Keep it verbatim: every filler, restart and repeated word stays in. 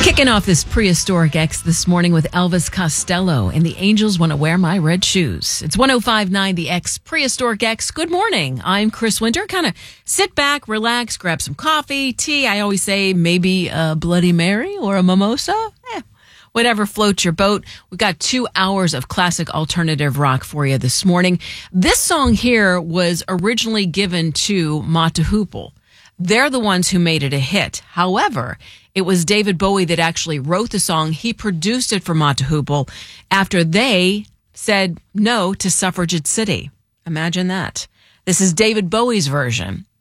Kicking off this prehistoric X this morning with Elvis Costello and the Angels Want to Wear My Red Shoes. It's one oh five point nine The X, Prehistoric X. Good morning. I'm Chris Winter. Kind of sit back, relax, grab some coffee, tea. I always say maybe a Bloody Mary or a mimosa. Eh, whatever floats your boat. We've got two hours of classic alternative rock for you this morning. This song here was originally given to Mott the Hoople. They're the ones who made it a hit. However, it was David Bowie that actually wrote the song. He produced it for Mott the Hoople after they said no to Suffragette City. Imagine that. This is David Bowie's version